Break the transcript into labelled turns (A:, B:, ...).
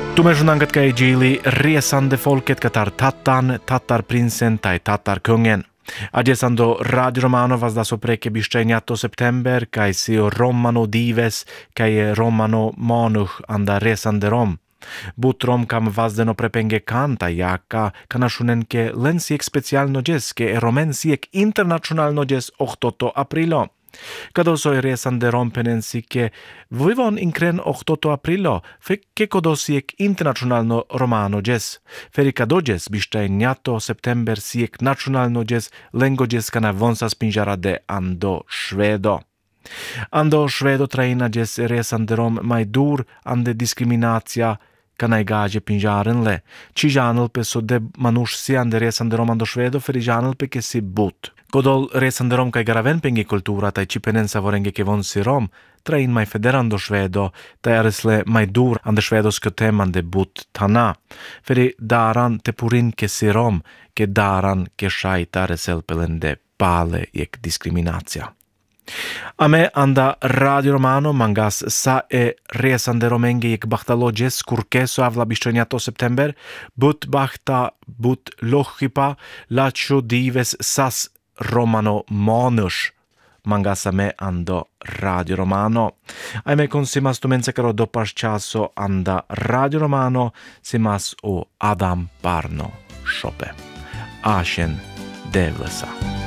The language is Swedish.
A: Tumensunangat kai jili resande folket katar tattan, tattarprinsen tai tattarkungen. Adjesando Radio Romano vas da sopreke biscegnato september kai sio Romano dives kai Romano manuch anda resande rom. Butrom kam vazdeno prepenge kanta jaka kanashunenke lensiek specialno jeske romensiek internationalno jes 8 aprilo. Kadosoi resande rompenensike vivon inkren 8 aprilo fekke kodosiek internationalno romano jes. Feri kadojes biscegnato september siek nationalno jes lengo jes kana vonsas pinjarade ando švedo. Ando švedo traina jes resande rom majdur ande diskriminacija kanai gaje pinjarenle. Cijanel pe so de manush si ande resande rom ando švedo ferijanel pe ke si but. Kodol resande rom kai garaven pengi kultura tai cipenensa vorenge ke von si rom, train mai federando švedo, tai aresle mai dur ande švedosko temande but tana. Feri daran te purin ke si rom, ke daran ke shaitare selpelende pale jek diskriminacija. Ame anda Radio Romano mangas sa resande romenge jek bachtaloges kurkeso avla biscegnato september, but bachta but lochipa lacho dives sas Romano manus mangas ame ando Radio Romano. Aime consimas tumense caro dopas chaso anda Radio Romano simas o Adam Parno shope. Ashen devlesa.